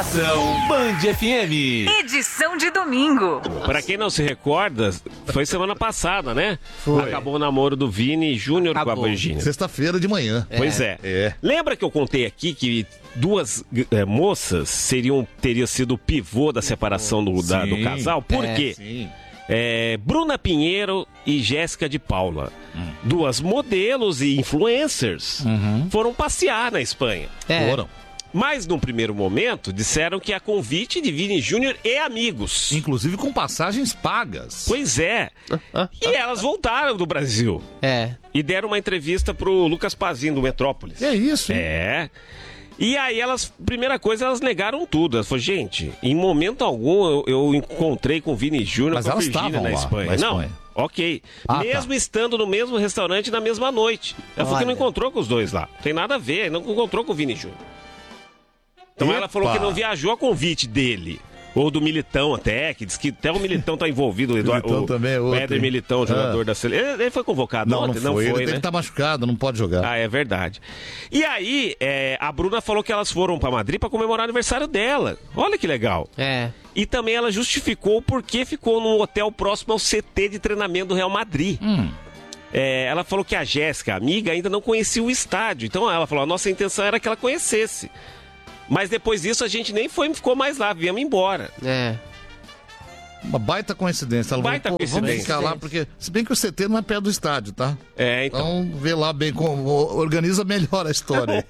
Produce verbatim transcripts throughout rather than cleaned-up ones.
Band F M. Edição de domingo. Pra quem não se recorda, foi semana passada, né? Foi. Acabou o namoro do Vini Júnior com a Virgínia. Sexta-feira de manhã. Pois é. É. Lembra que eu contei aqui que duas é, moças seriam, teria sido o pivô da separação do, da- do Sim. casal? Por É, quê? sim. É, Bruna Pinheiro e Jéssica de Paula. Duas modelos e influencers foram passear na Espanha. É. Foram. Mas, num primeiro momento, disseram que a convite de Vini Júnior e amigos. Inclusive com passagens pagas. Pois é. E elas voltaram do Brasil. É. E deram uma entrevista pro Lucas Pazinho, do Metrópolis. É isso, hein? É. E aí elas, primeira coisa, elas negaram tudo. Elas falaram, gente, em momento algum eu, eu encontrei com o Vini Júnior Mas com a elas Virgínia estavam na lá, Espanha. na Não, Espanha. ok. Ah, Mesmo tá. estando no mesmo restaurante na mesma noite. Ela falou que não Olha. encontrou com os dois lá. Tem nada a ver, não encontrou com o Vini Júnior. Então ela Epa. falou que não viajou a convite dele. Ou do Militão até, que diz que até o Militão tá envolvido. O, Eduardo- Militão o, também é o outro, Éder hein? Militão, jogador Ah. da seleção. Ele, ele foi convocado Não, não ontem? foi. Ele né? deve estar machucado, não pode jogar. Ah, é verdade. E aí, é, a Bruna falou que elas foram pra Madrid pra comemorar o aniversário dela. Olha que legal. É. E também ela justificou o porquê ficou num hotel próximo ao C T de treinamento do Real Madrid. Hum. É, ela falou que a Jéssica, a amiga, ainda não conhecia o estádio. Então ela falou, a nossa intenção era que ela conhecesse. Mas depois disso a gente nem foi, ficou mais lá, viemos embora. É. Uma baita coincidência. Ela Baita falou, pô, vamos coincidência. ficar lá, porque... Se bem que o C T não é perto do estádio, tá? É, então. Então, vê lá bem como... Organiza melhor a história.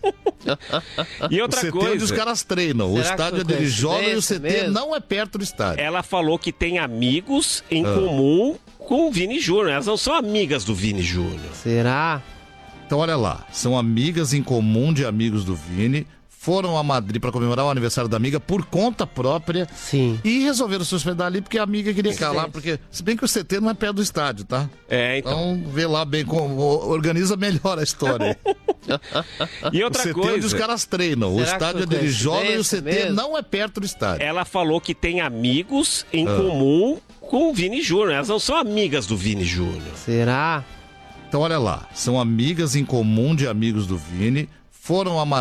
E O outra C T é onde os coisa, caras treinam. O Será que estádio é foi onde eles jogam e o C T coincidência mesmo? não é perto do estádio. ela falou que tem amigos em Ah. comum com o Vini Júnior. Elas não são amigas do Vini Júnior. Será? Então, olha lá. São amigas em comum de amigos do Vini. Foram a Madrid para comemorar o aniversário da amiga por conta própria. Sim. E resolveram se hospedar ali porque a amiga queria ficar lá. Porque, se bem que o C T não é perto do estádio, tá? É, então. Então, vê lá bem como... Organiza melhor a história. E O outra C T é onde os coisa, caras treinam. O Será que estádio foi é onde eles jogam e o C T coincidência mesmo? não é perto do estádio. ela falou que tem amigos em Ah. comum com o Vini Júnior. Elas não são amigas do Vini Júnior. Será? Então, olha lá. São amigas em comum de amigos do Vini. Foram a Madrid